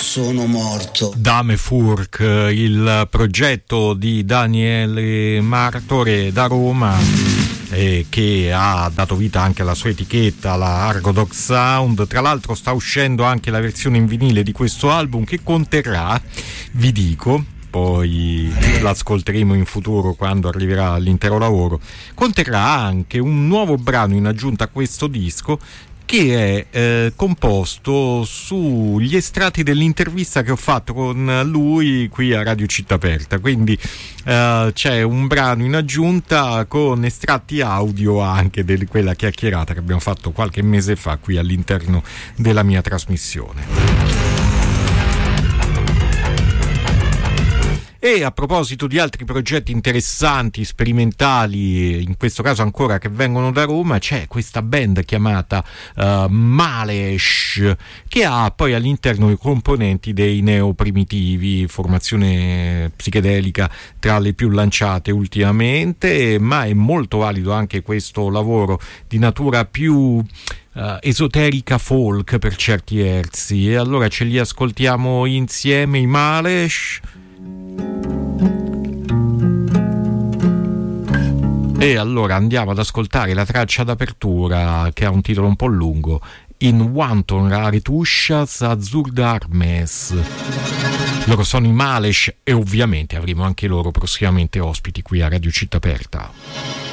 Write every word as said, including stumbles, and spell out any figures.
sono morto. Dame Furk, il progetto di Daniele Martore da Roma, eh, che ha dato vita anche alla sua etichetta, la Argodox Sound. Tra l'altro sta uscendo anche la versione in vinile di questo album, che conterrà, vi dico, poi l'ascolteremo in futuro quando arriverà l'intero lavoro, conterrà anche un nuovo brano in aggiunta a questo disco, che è eh, composto sugli estratti dell'intervista che ho fatto con lui qui a Radio Città Aperta. Quindi eh, c'è un brano in aggiunta con estratti audio anche di quella chiacchierata che abbiamo fatto qualche mese fa qui all'interno della mia trasmissione. E a proposito di altri progetti interessanti, sperimentali, in questo caso ancora che vengono da Roma, c'è questa band chiamata uh, Malesh, che ha poi all'interno i componenti dei Neoprimitivi, formazione psichedelica tra le più lanciate ultimamente, ma è molto valido anche questo lavoro di natura più uh, esoterica folk per certi versi. E allora ce li ascoltiamo insieme, i Malesh. E allora andiamo ad ascoltare la traccia d'apertura, che ha un titolo un po' lungo, In Wanton Aretushas Azurdarmes. Loro sono i Malesh e ovviamente avremo anche loro prossimamente ospiti qui a Radio Città Aperta.